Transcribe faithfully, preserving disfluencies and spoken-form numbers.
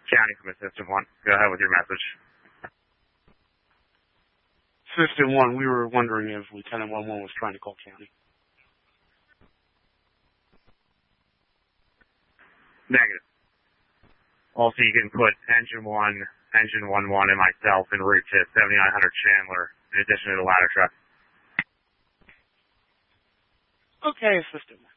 County from Assistant one. Go ahead with your message. Assistant one, we were wondering if Lieutenant one one was trying to call County. Negative. Also, you can put Engine one, Engine one one, and myself en route to seventy-nine hundred Chandler, in addition to the ladder truck. Okay, Assistant one.